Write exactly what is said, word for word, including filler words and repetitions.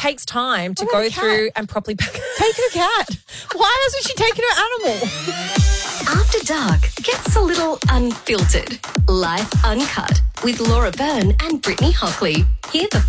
takes time to I go want a cat. through and properly pack. Take her cat. Why hasn't she taken her animal? After Dark gets a little unfiltered. Life Uncut with Laura Byrne and Brittany Hockley. Hear the